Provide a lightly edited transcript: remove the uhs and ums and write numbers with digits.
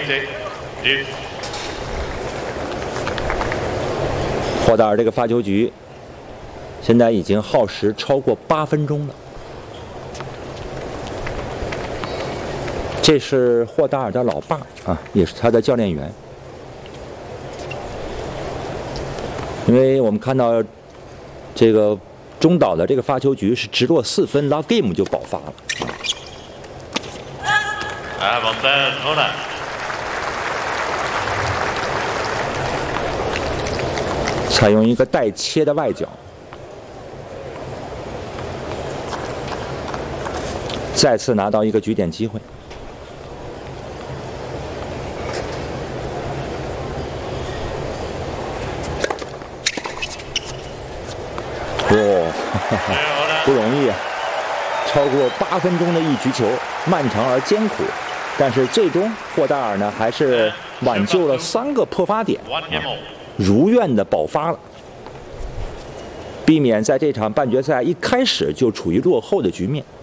霍达尔这个发球局现在已经耗时超过8分钟了。这是霍达尔的老爸啊，也是他的教练员。因为我们看到这个中岛的这个发球局是直落4分 ，love game 就爆发了。采用一个带切的外角，再次拿到一个局点机会。不容易啊！超过8分钟的一局球，漫长而艰苦，但是最终霍达尔呢还是挽救了3个破发点，如愿的爆发了，避免在这场半决赛一开始就处于落后的局面。